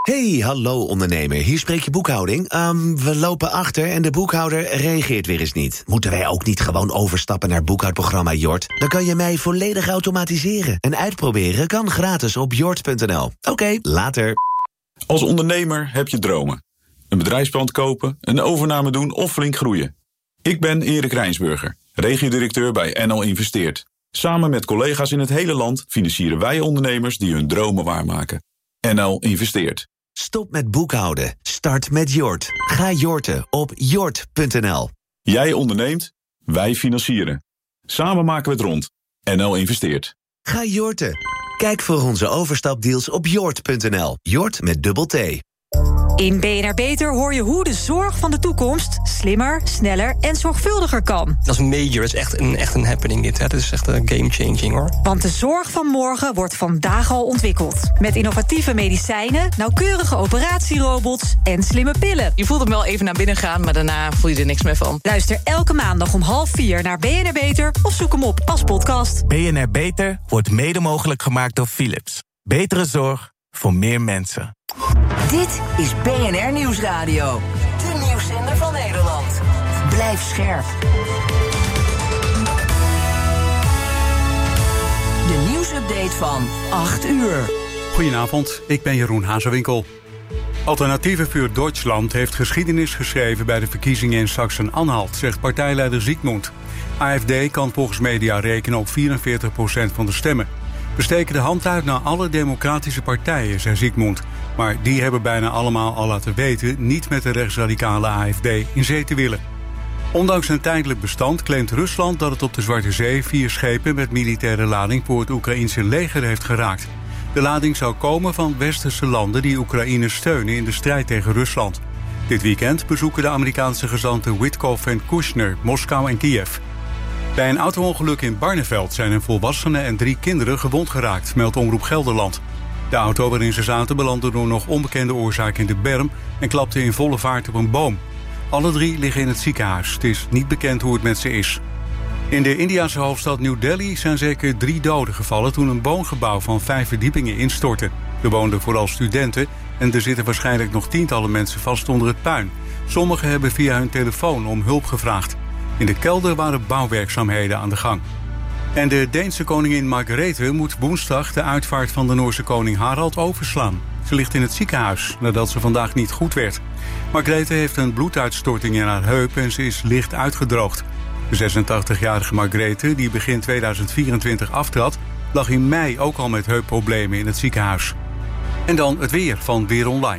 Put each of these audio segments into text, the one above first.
Hey, hallo ondernemer. Hier spreek je boekhouding. We lopen achter en de boekhouder reageert weer eens niet. Moeten wij ook niet gewoon overstappen naar boekhoudprogramma Jort? Dan kan je mij volledig automatiseren. En uitproberen kan gratis op jort.nl. Oké, later. Als ondernemer heb je dromen. Een bedrijfspand kopen, een overname doen of flink groeien. Ik ben Erik Rijnsburger, regiodirecteur bij NL Investeert. Samen met collega's in het hele land financieren wij ondernemers die hun dromen waarmaken. NL Investeert. Stop met boekhouden. Start met Jort. Ga jorten op jort.nl. Jij onderneemt, wij financieren. Samen maken we het rond. NL Investeert. Ga jorten. Kijk voor onze overstapdeals op jort.nl. Jort met dubbel T. In BNR Beter hoor je hoe de zorg van de toekomst slimmer, sneller en zorgvuldiger kan. Dat is major, dat is echt een happening dit. Hè. Dat is echt een game-changing hoor. Want de zorg van morgen wordt vandaag al ontwikkeld. Met innovatieve medicijnen, nauwkeurige operatierobots en slimme pillen. Je voelt hem wel even naar binnen gaan, maar daarna voel je er niks meer van. Luister elke maandag om 3:30 naar BNR Beter of zoek hem op als podcast. BNR Beter wordt mede mogelijk gemaakt door Philips. Betere zorg voor meer mensen. Dit is BNR Nieuwsradio. De nieuwszender van Nederland. Blijf scherp. De nieuwsupdate van 8 uur. Goedenavond, ik ben Jeroen Hazewinkel. Alternatieve für Deutschland heeft geschiedenis geschreven bij de verkiezingen in Sachsen-Anhalt, zegt partijleider Ziekmund. AfD kan volgens media rekenen op 44% van de stemmen. We steken de hand uit naar alle democratische partijen, zei Ziekmund. Maar die hebben bijna allemaal al laten weten niet met de rechtsradicale AfD in zee te willen. Ondanks een tijdelijk bestand claimt Rusland dat het op de Zwarte Zee 4 schepen met militaire lading voor het Oekraïense leger heeft geraakt. De lading zou komen van westerse landen die Oekraïne steunen in de strijd tegen Rusland. Dit weekend bezoeken de Amerikaanse gezanten Witkoff en Kushner Moskou en Kiev. Bij een auto-ongeluk in Barneveld zijn een volwassene en 3 kinderen gewond geraakt, meldt Omroep Gelderland. De auto waarin ze zaten belandde door nog onbekende oorzaak in de berm en klapte in volle vaart op een boom. Alle 3 liggen in het ziekenhuis. Het is niet bekend hoe het met ze is. In de Indiase hoofdstad New Delhi zijn zeker 3 doden gevallen toen een woongebouw van 5 verdiepingen instortte. Er woonden vooral studenten en er zitten waarschijnlijk nog tientallen mensen vast onder het puin. Sommigen hebben via hun telefoon om hulp gevraagd. In de kelder waren bouwwerkzaamheden aan de gang. En de Deense koningin Margrethe moet woensdag de uitvaart van de Noorse koning Harald overslaan. Ze ligt in het ziekenhuis nadat ze vandaag niet goed werd. Margrethe heeft een bloeduitstorting in haar heup en ze is licht uitgedroogd. De 86-jarige Margrethe, die begin 2024 aftrad, lag in mei ook al met heupproblemen in het ziekenhuis. En dan het weer van Weer Online.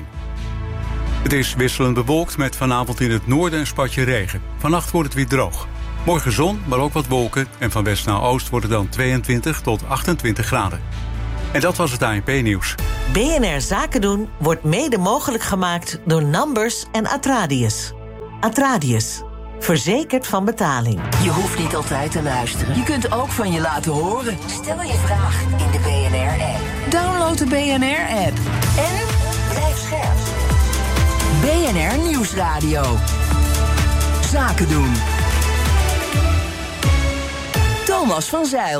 Het is wisselend bewolkt met vanavond in het noorden een spatje regen. Vannacht wordt het weer droog. Morgen zon, maar ook wat wolken. En van west naar oost wordt het dan 22 tot 28 graden. En dat was het ANP-nieuws. BNR Zaken doen wordt mede mogelijk gemaakt door Numbers en Atradius. Atradius. Verzekerd van betaling. Je hoeft niet altijd te luisteren. Je kunt ook van je laten horen. Stel je vraag in de BNR-app. Download de BNR-app. En blijf scherp. BNR Nieuwsradio. Zaken doen. Thomas van Zeil.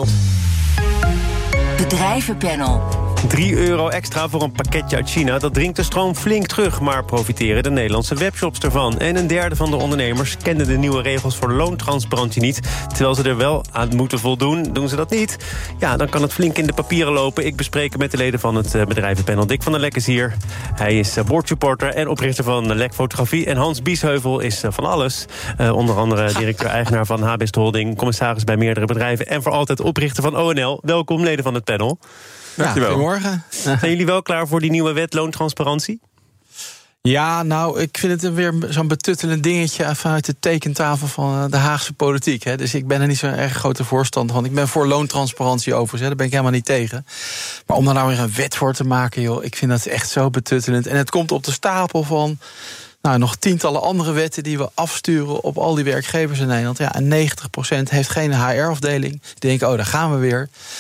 Bedrijvenpanel. €3 extra voor een pakketje uit China. Dat dringt de stroom flink terug, maar profiteren de Nederlandse webshops ervan. En een derde van de ondernemers kenden de nieuwe regels voor loontransparantie niet. Terwijl ze er wel aan moeten voldoen, doen ze dat niet. Ja, dan kan het flink in de papieren lopen. Ik bespreek het met de leden van het bedrijvenpanel. Dick van der Lek is hier. Hij is boardsupporter en oprichter van Lek Fotografie. En Hans Biesheuvel is van alles. Onder andere directeur-eigenaar van HBest Holding, commissaris bij meerdere bedrijven en voor altijd oprichter van ONL. Welkom, leden van het panel. Dankjewel. Goedemorgen. Zijn jullie wel klaar voor die nieuwe wet loontransparantie? Ja, nou, ik vind het weer zo'n betuttelend dingetje vanuit de tekentafel van de Haagse politiek. Hè. Dus ik ben er niet zo'n erg grote voorstander van. Ik ben voor loontransparantie overigens, daar ben ik helemaal niet tegen. Maar om daar nou weer een wet voor te maken, joh, ik vind dat echt zo betuttelend. En het komt op de stapel van nog tientallen andere wetten die we afsturen op al die werkgevers in Nederland. Ja, en 90% heeft geen HR-afdeling. Die denken, daar gaan we weer.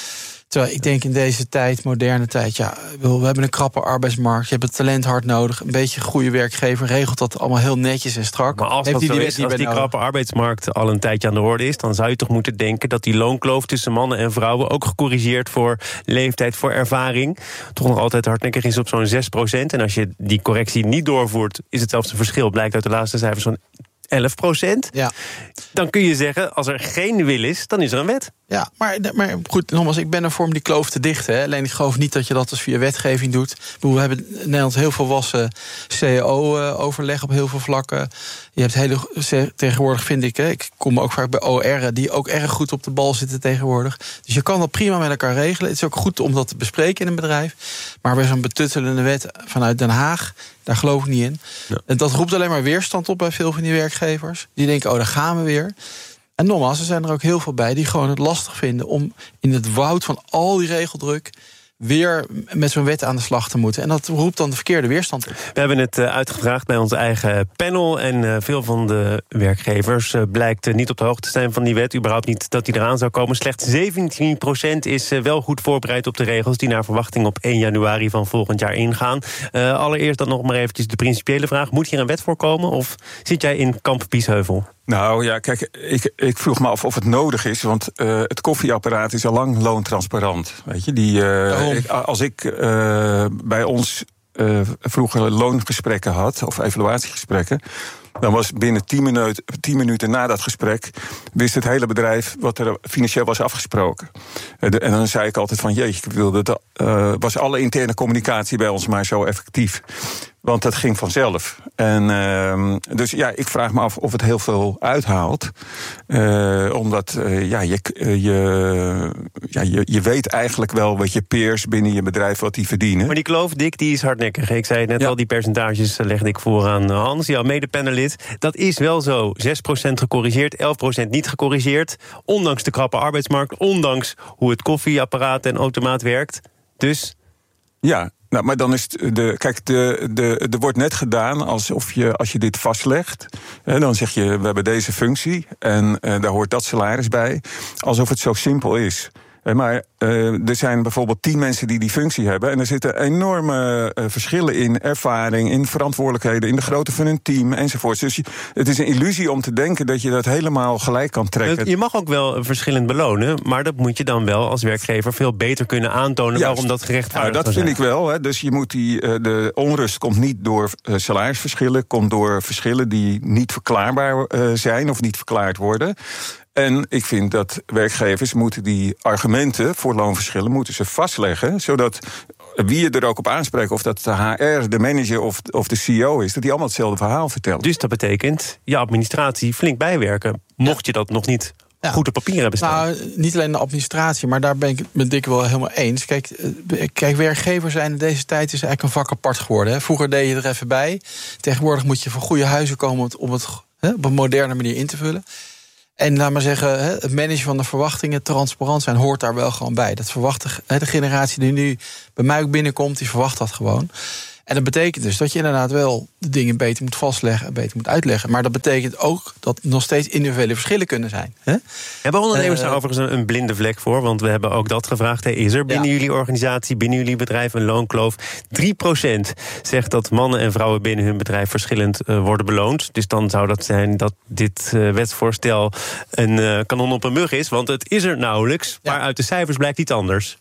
Terwijl ik denk in deze tijd, moderne tijd, we hebben een krappe arbeidsmarkt. Je hebt het talent hard nodig. Een beetje een goede werkgever regelt dat allemaal heel netjes en strak. Maar als die krappe arbeidsmarkt al een tijdje aan de orde is, dan zou je toch moeten denken dat die loonkloof tussen mannen en vrouwen ook gecorrigeerd voor leeftijd, voor ervaring, toch nog altijd hardnekkig is op zo'n 6%. En als je die correctie niet doorvoert, is het zelfs een verschil. Blijkt uit de laatste cijfers van 11%. Ja. Dan kun je zeggen, als er geen wil is, dan is er een wet. Ja, maar goed, nogmaals, ik ben ervoor om die kloof te dichten. Hè. Alleen ik geloof niet dat je dat dus via wetgeving doet. We hebben in Nederland heel volwassen CAO-overleg op heel veel vlakken. Je hebt tegenwoordig, vind ik kom ook vaak bij OR, die ook erg goed op de bal zitten tegenwoordig. Dus je kan dat prima met elkaar regelen. Het is ook goed om dat te bespreken in een bedrijf. Maar bij zo'n betuttelende wet vanuit Den Haag, daar geloof ik niet in. Ja. En dat roept alleen maar weerstand op bij veel van die werkgevers. Die denken, daar gaan we weer. En nogmaals, er zijn er ook heel veel bij die gewoon het lastig vinden om in het woud van al die regeldruk weer met zo'n wet aan de slag te moeten. En dat roept dan de verkeerde weerstand op. We hebben het uitgevraagd bij ons eigen panel. En veel van de werkgevers blijkt niet op de hoogte te zijn van die wet. Überhaupt niet dat die eraan zou komen. Slechts 17% is wel goed voorbereid op de regels die naar verwachting op 1 januari van volgend jaar ingaan. Allereerst dan nog maar eventjes de principiële vraag. Moet hier een wet voorkomen of zit jij in kamp Biesheuvel? Nou ja, kijk, ik vroeg me af of het nodig is, want het koffieapparaat is al lang loontransparant. Weet je, als ik bij ons vroeger loongesprekken had, of evaluatiegesprekken, dan was binnen 10 minuten na dat gesprek wist het hele bedrijf wat er financieel was afgesproken. En dan zei ik altijd van, jeetje, ik wilde was alle interne communicatie bij ons maar zo effectief. Want dat ging vanzelf. En dus ja, ik vraag me af of het heel veel uithaalt. Omdat je weet eigenlijk wel wat je peers binnen je bedrijf wat die verdienen. Maar die kloof, Dick, die is hardnekkig. Ik zei het net al, die percentages legde ik voor aan Hans, jouw medepanelid. Dat is wel zo. 6% gecorrigeerd, 11% niet gecorrigeerd. Ondanks de krappe arbeidsmarkt, ondanks hoe het koffieapparaat en automaat werkt. Dus ja. Nou, maar dan is er wordt net gedaan alsof als je dit vastlegt, dan zeg je, we hebben deze functie en daar hoort dat salaris bij, alsof het zo simpel is. Maar er zijn bijvoorbeeld 10 mensen die functie hebben en er zitten enorme verschillen in ervaring, in verantwoordelijkheden, in de grootte van hun team enzovoort. Dus het is een illusie om te denken dat je dat helemaal gelijk kan trekken. Je mag ook wel verschillend belonen, maar dat moet je dan wel als werkvergever veel beter kunnen aantonen waarom dat gerechtvaardigd is. Dat vind ik wel. Hè. Dus je moet de onrust komt niet door salarisverschillen, komt door verschillen die niet verklaarbaar zijn of niet verklaard worden. En ik vind dat werkgevers moeten die argumenten voor loonverschillen moeten ze vastleggen, zodat wie je er ook op aanspreekt, of dat de HR, de manager of de CEO is, dat die allemaal hetzelfde verhaal vertellen. Dus dat betekent je administratie flink bijwerken, mocht je dat nog niet goed op papier hebben staan. Nou, niet alleen de administratie, maar daar ben ik met Dick wel helemaal eens. Kijk, werkgever zijn in deze tijd is eigenlijk een vak apart geworden. Hè. Vroeger deed je er even bij. Tegenwoordig moet je van goede huizen komen om het op een moderne manier in te vullen. En laat maar zeggen, het managen van de verwachtingen, transparant zijn, hoort daar wel gewoon bij. Dat verwacht de generatie die nu bij mij ook binnenkomt, die verwacht dat gewoon. En dat betekent dus dat je inderdaad wel de dingen beter moet vastleggen en beter moet uitleggen. Maar dat betekent ook dat er nog steeds individuele verschillen kunnen zijn. Hè? Hebben ondernemers daar overigens een blinde vlek voor? Want we hebben ook dat gevraagd. Is er binnen jullie organisatie, binnen jullie bedrijf een loonkloof? 3% zegt dat mannen en vrouwen binnen hun bedrijf verschillend worden beloond. Dus dan zou dat zijn dat dit wetsvoorstel een kanon op een mug is. Want het is er nauwelijks, maar uit de cijfers blijkt iets anders.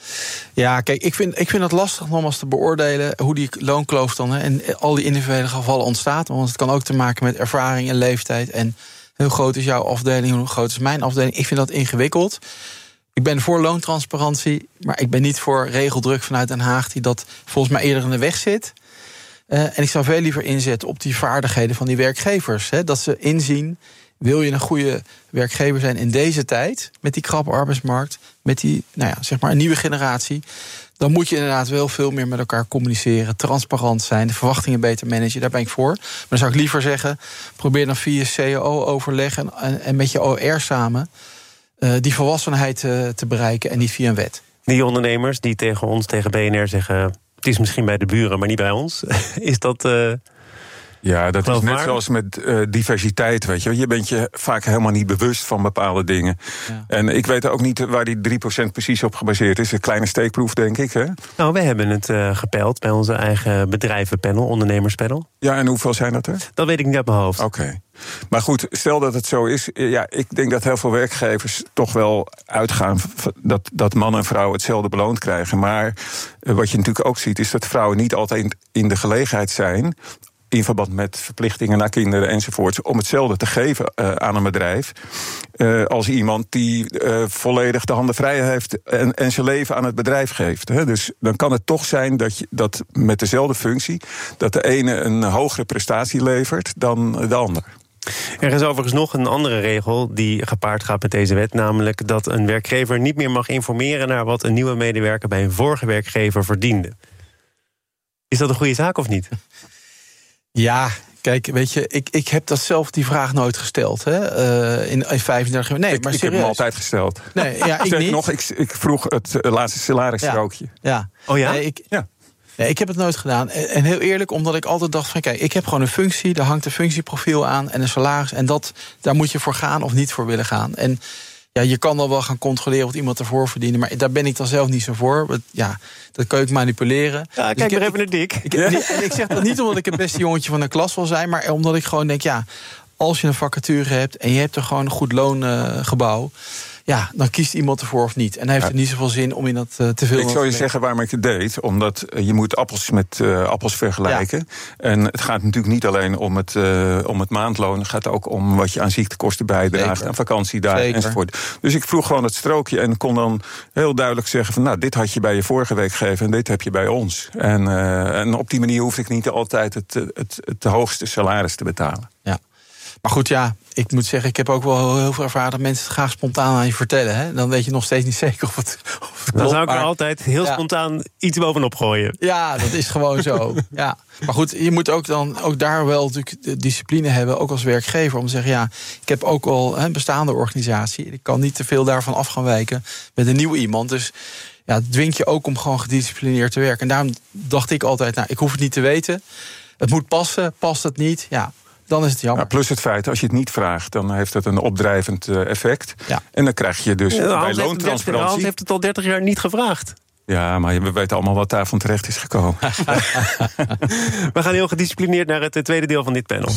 Ja, kijk, ik vind het lastig nogmaals te beoordelen hoe die loonkloof dan en al die individuele gevallen ontstaat. Want het kan ook te maken met ervaring en leeftijd. En hoe groot is jouw afdeling, hoe groot is mijn afdeling? Ik vind dat ingewikkeld. Ik ben voor loontransparantie, maar ik ben niet voor regeldruk vanuit Den Haag die dat volgens mij eerder in de weg zit. En ik zou veel liever inzetten op die vaardigheden van die werkgevers. Dat ze inzien, wil je een goede werkgever zijn in deze tijd, met die krappe arbeidsmarkt, met die, zeg maar een nieuwe generatie, dan moet je inderdaad wel veel meer met elkaar communiceren, transparant zijn, de verwachtingen beter managen, daar ben ik voor. Maar dan zou ik liever zeggen, probeer dan via CAO-overleg en met je OR samen die volwassenheid te bereiken en niet via een wet. Die ondernemers die tegen ons, tegen BNR zeggen, het is misschien bij de buren, maar niet bij ons, is dat Ja, dat is net Geloofwaardig? zoals met diversiteit, weet je. Je bent je vaak helemaal niet bewust van bepaalde dingen. Ja. En ik weet ook niet waar die 3% precies op gebaseerd is. Een kleine steekproef, denk ik, hè? Nou, we hebben het gepeild bij onze eigen bedrijvenpanel, ondernemerspanel. Ja, en hoeveel zijn dat er? Dat weet ik niet uit mijn hoofd. Oké. Maar goed, stel dat het zo is. Ja, ik denk dat heel veel werkgevers toch wel uitgaan dat man en vrouw hetzelfde beloond krijgen. Maar wat je natuurlijk ook ziet, is dat vrouwen niet altijd in de gelegenheid zijn, in verband met verplichtingen naar kinderen enzovoorts, om hetzelfde te geven aan een bedrijf als iemand die volledig de handen vrij heeft en zijn leven aan het bedrijf geeft. Hè. Dus dan kan het toch zijn dat met dezelfde functie, dat de ene een hogere prestatie levert dan de ander. Er is overigens nog een andere regel die gepaard gaat met deze wet, namelijk dat een werkgever niet meer mag informeren naar wat een nieuwe medewerker bij een vorige werkgever verdiende. Is dat een goede zaak of niet? Ja, kijk, weet je, ik heb dat zelf die vraag nooit gesteld. Hè? In 35 jaar. Nee, maar ik heb hem altijd gesteld. Nee, ja, ik niet. Nog, ik vroeg het laatste salarisstrookje. Ja. Oh ja? Nee, ik heb het nooit gedaan. En heel eerlijk, omdat ik altijd dacht van, kijk, ik heb gewoon een functie, daar hangt een functieprofiel aan en een salaris. En daar moet je voor gaan of niet voor willen gaan. En ja, je kan dan wel gaan controleren wat iemand ervoor verdient, maar daar ben ik dan zelf niet zo voor. Ja, dat kan ik manipuleren. Ja, kijk maar even naar Dick. En ik zeg dat niet omdat ik het beste jongetje van de klas wil zijn, maar omdat ik gewoon denk, ja, als je een vacature hebt en je hebt er gewoon een goed loongebouw, ja, dan kiest iemand ervoor of niet. En dan heeft het niet zoveel zin om in dat te veel. Ik zou je zeggen waarom ik het deed. Omdat je moet appels met appels vergelijken. Ja. En het gaat natuurlijk niet alleen om het maandloon. Het gaat ook om wat je aan ziektekosten bijdraagt, aan vakantiedagen enzovoort. Dus ik vroeg gewoon het strookje en kon dan heel duidelijk zeggen van, nou, dit had je bij je vorige werkgever en dit heb je bij ons. En op die manier hoef ik niet altijd het hoogste salaris te betalen. Ja. Maar goed, ja, ik moet zeggen, ik heb ook wel heel veel ervaren dat mensen het graag spontaan aan je vertellen. Hè? Dan weet je nog steeds niet zeker of het klopt. Dan zou ik er altijd heel spontaan iets bovenop gooien. Ja, dat is gewoon zo. Ja. Maar goed, je moet ook daar wel natuurlijk discipline hebben, ook als werkgever, om te zeggen, ja, ik heb ook al een bestaande organisatie. Ik kan niet te veel daarvan af gaan wijken met een nieuw iemand. Dus ja, het dwingt je ook om gewoon gedisciplineerd te werken. En daarom dacht ik altijd, nou, ik hoef het niet te weten. Het moet passen, past het niet, ja, dan is het jammer. Nou, plus het feit, als je het niet vraagt, dan heeft het een opdrijvend effect. Ja. En dan krijg je dus bij loontransparantie. Hans heeft het al 30 jaar niet gevraagd. Ja, maar we weten allemaal wat daar van terecht is gekomen. We gaan heel gedisciplineerd naar het tweede deel van dit panel.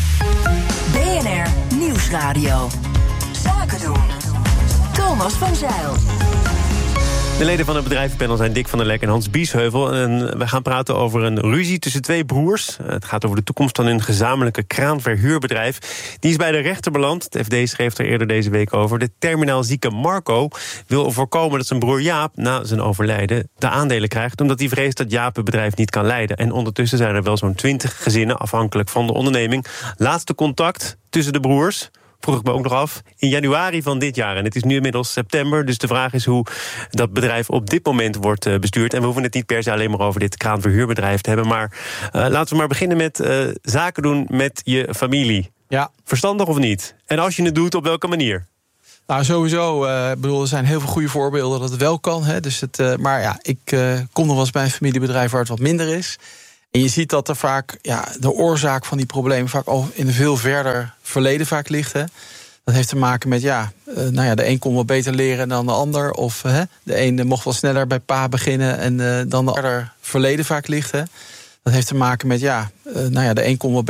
BNR Nieuwsradio. Zaken doen. Thomas van Zijl. De leden van het bedrijvenpanel zijn Dick van der Lek en Hans Biesheuvel. En we gaan praten over een ruzie tussen twee broers. Het gaat over de toekomst van hun gezamenlijke kraanverhuurbedrijf. Die is bij de rechter beland. Het FD schreef er eerder deze week over. De terminaal zieke Marco wil voorkomen dat zijn broer Jaap na zijn overlijden de aandelen krijgt, omdat hij vreest dat Jaap het bedrijf niet kan leiden. En ondertussen zijn er wel zo'n 20 gezinnen afhankelijk van de onderneming. Laatste contact tussen de broers vroeg ik me ook nog af, in januari van dit jaar. En het is nu inmiddels september, dus de vraag is hoe dat bedrijf op dit moment wordt bestuurd. En we hoeven het niet per se alleen maar over dit kraanverhuurbedrijf te hebben, maar laten we maar beginnen met zaken doen met je familie. Ja. Verstandig of niet? En als je het doet, op welke manier? Nou, sowieso, er zijn heel veel goede voorbeelden dat het wel kan. Hè, dus maar ja, ik kom nog wel eens bij een familiebedrijf waar het wat minder is. En je ziet dat er vaak de oorzaak van die problemen vaak al in een veel verder verleden vaak ligt. Hè. Dat heeft te maken met, de een kon wel beter leren dan de ander. Of de een mocht wel sneller bij pa beginnen en dan de ander verleden vaak ligt. Hè. Dat heeft te maken met, de een kon wel